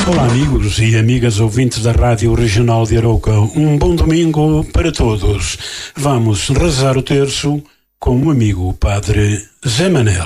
Olá, amigos e amigas ouvintes da Rádio Regional de Arouca. Um bom domingo para todos. Vamos rezar o terço com o amigo Padre Zé Manel.